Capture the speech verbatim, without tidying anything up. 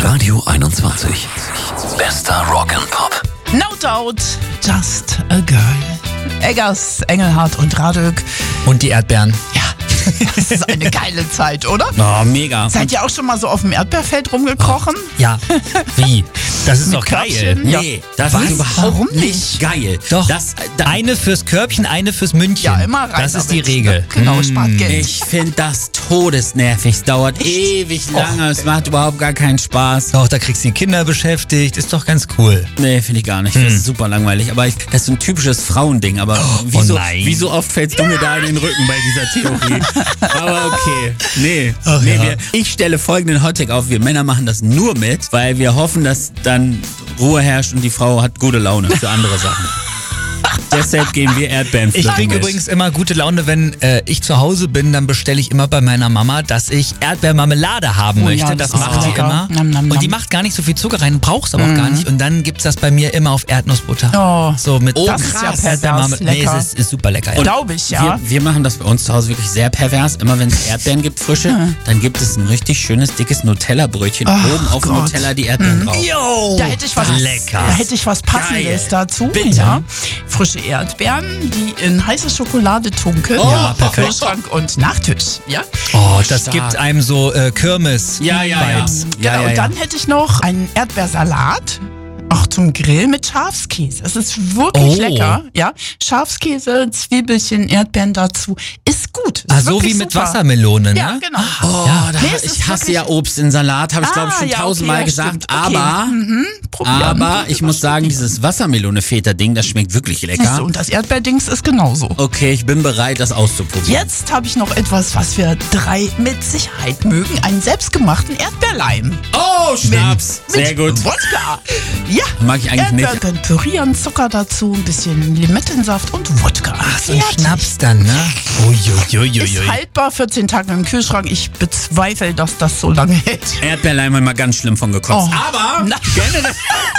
Radio einundzwanzig. Bester Rock'n'Pop. No doubt, just a girl. Eggers, Engelhardt und Radök. Und die Erdbeeren. Ja, das ist eine geile Zeit, oder? Oh, mega. Seid ihr auch schon mal so auf dem Erdbeerfeld rumgekrochen? Ja. Wie? Das ist Mit doch geil. Körbchen? Ja. Nee, das Was? ist überhaupt Warum nicht nicht? geil. Doch. Das, da, Eine fürs Körbchen, eine fürs Mündchen. Ja, immer rein Das ist die damit. Regel. Genau, Mm. spart Geld. ich finde das todesnervig. Es dauert ewig lange. Es macht überhaupt gar keinen Spaß. Doch, da kriegst du die Kinder beschäftigt. Ist doch ganz cool. Nee, finde ich gar nicht. Das ist super langweilig. Aber ich, das ist so ein typisches Frauending. Aber wieso, oh nein. wie so oft fällst du mir da in den Rücken bei dieser Theorie? Aber okay. Nee. Ach nee ja. wir, ich stelle folgenden Hottag auf. Wir Männer machen das nur mit, weil wir hoffen, dass dann Ruhe herrscht und die Frau hat gute Laune für andere Sachen. Deshalb gehen wir Erdbeeren Ich pflücken kriege mit. übrigens immer gute Laune, wenn äh, ich zu Hause bin, dann bestelle ich immer bei meiner Mama, dass ich Erdbeermarmelade haben Oh möchte. ja, das das ist macht sie lecker. immer. Nam, nam, Und die nam. macht gar nicht so viel Zucker rein, brauchst aber auch gar nicht. Und dann gibt's das bei mir immer auf Erdnussbutter. Oh, so mit Oh, das ist ja krass. pervers Erdbeermarmelade. Nee, lecker. es ist, ist super lecker. Ja. Glaube ich, ja. Wir, wir machen das bei uns zu Hause wirklich sehr pervers. Immer wenn es Erdbeeren gibt, frische, dann gibt es ein richtig schönes, dickes Nutella-Brötchen. Ach Oben auf dem Gott. Nutella die Erdbeeren drauf. Yo, Da hätte ich was, lecker. Da hätte ich was Passendes Geil. dazu. Bitte. Ja. Frische Erdbeeren, die in heiße Schokolade tunkeln. Oh, ja, perfekt. Kühlschrank und Nachtisch. Ja. Oh, das Stark. gibt einem so äh, Kirmes. Ja, ja, ja. Vibes. Genau, ja, ja, und ja. dann hätte ich noch einen Erdbeersalat. Auch zum Grill mit Schafskäse. Es ist wirklich Oh. lecker. Ja, Schafskäse, Zwiebelchen, Erdbeeren dazu. Ist gut. Ist Ah, so wirklich wie mit super. Wassermelone, ne? Ja, genau. Oh, da, Nee, es ist ich hasse wirklich- ja Obst in Salat, habe ich glaube ich Ah, schon ja, tausendmal okay, ja, gesagt. stimmt. Okay. Aber, Mhm, probieren. aber ich muss sagen, dieses Wassermelone-Feta-Ding, das schmeckt wirklich Siehst lecker. du, und das Erdbeerdings ist genauso. Okay, ich bin bereit, das auszuprobieren. Jetzt habe ich noch etwas, was wir drei mit Sicherheit mögen. Einen selbstgemachten Erdbeerleim. Oh, Schnaps. Sehr mit gut. Wodka. Ja. Mag ich eigentlich nicht. Erdbeeren pürieren, Zucker dazu, ein bisschen Limettensaft und Wodka. Ach, so ein Fertig. Schnaps dann, ne? Ist Uiuiuiui. haltbar vierzehn Tage im Kühlschrank. Ich bezweifle, dass das so lange hält. Erdbeerleim haben wir mal ganz schlimm von gekotzt. Oh. Aber Na. generell,